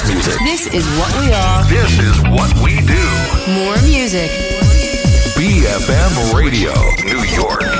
music. This is what we are. This is what we do. More music. BFM Radio, New York.